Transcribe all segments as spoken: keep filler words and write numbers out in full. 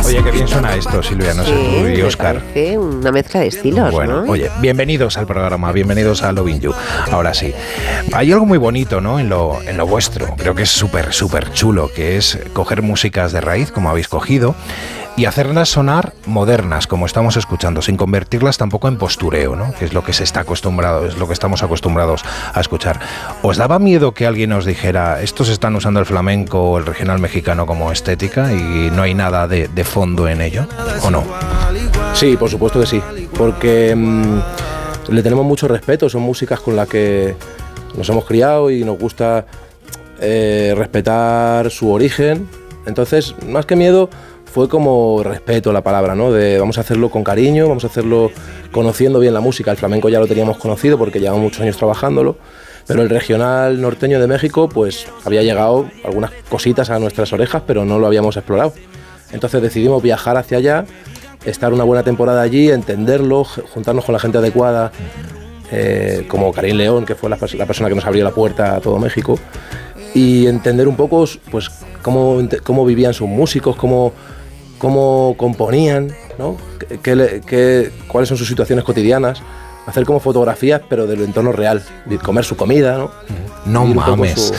Oye, qué bien suena esto, Silvia, no sé Sí, tú y me Óscar. parece una mezcla de estilos, Bueno, ¿no? oye, bienvenidos al programa, bienvenidos a Lovin' You. Ahora sí, hay algo muy bonito, ¿no? En lo, en lo vuestro, creo que es súper, súper chulo, que es coger músicas de raíz, como habéis cogido, y hacerlas sonar modernas, como estamos escuchando, sin convertirlas tampoco en postureo, ¿no? Que es lo que se está acostumbrado, es lo que estamos acostumbrados a escuchar. ¿Os daba miedo que alguien os dijera, estos están usando el flamenco o el regional mexicano como estética y no hay nada de, de fondo en ello, o no? Sí, por supuesto que sí, porque mmm, le tenemos mucho respeto, son músicas con las que nos hemos criado y nos gusta eh, respetar su origen. Entonces, más que miedo, fue como respeto la palabra, ¿no? De vamos a hacerlo con cariño, vamos a hacerlo conociendo bien la música. El flamenco ya lo teníamos conocido porque llevamos muchos años trabajándolo, pero el regional norteño de México, pues había llegado algunas cositas a nuestras orejas, pero no lo habíamos explorado. Entonces decidimos viajar hacia allá, estar una buena temporada allí, entenderlo, juntarnos con la gente adecuada, eh, como Karim León, que fue la, la persona que nos abrió la puerta a todo México, y entender un poco, pues, cómo, cómo vivían sus músicos, cómo, cómo componían, ¿no? ¿Qué, qué, cuáles son sus situaciones cotidianas, hacer como fotografías, pero del entorno real, de comer su comida, ¿no? No mames. Su...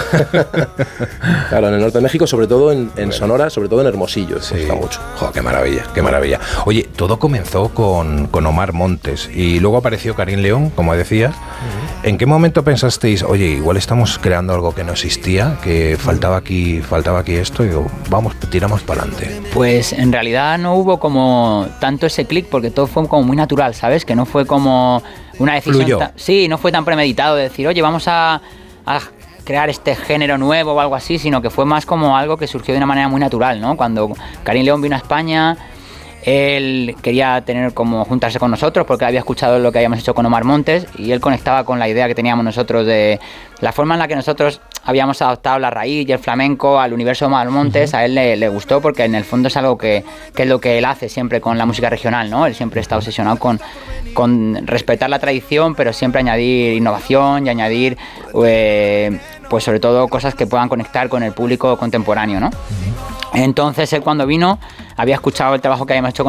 Claro, en el norte de México, sobre todo en, en Sonora, sobre todo en Hermosillo, sí. Gusta mucho. Jo, qué maravilla, qué maravilla. Oye, todo comenzó con, con Omar Montes y luego apareció Karim León, como decías. Uh-huh. ¿En qué momento pensasteis, oye, igual estamos creando algo que no existía, que faltaba aquí, faltaba aquí esto, y digo, vamos, tiramos para adelante? Pues en realidad no hubo como tanto ese clic, porque todo fue como muy natural, ¿sabes? Que no fue como una decisión... Ta- sí, no fue tan premeditado de decir, oye, vamos a, a crear este género nuevo o algo así, sino que fue más como algo que surgió de una manera muy natural, ¿no? Cuando Karim León vino a España, él quería tener como juntarse con nosotros porque había escuchado lo que habíamos hecho con Omar Montes y él conectaba con la idea que teníamos nosotros de la forma en la que nosotros habíamos adaptado la raíz y el flamenco al universo de Omar Montes. Uh-huh. A él le, le gustó porque en el fondo es algo que, que es lo que él hace siempre con la música regional, ¿no? Él siempre está obsesionado con, con respetar la tradición, pero siempre añadir innovación y añadir, eh, pues sobre todo cosas que puedan conectar con el público contemporáneo, ¿no? Uh-huh. Entonces él cuando vino había escuchado el trabajo que habíamos hecho con